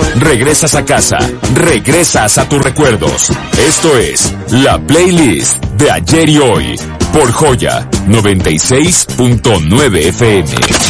regresas a casa, regresas a tus recuerdos. Esto es la playlist de ayer y hoy por Joya 96.9 FM.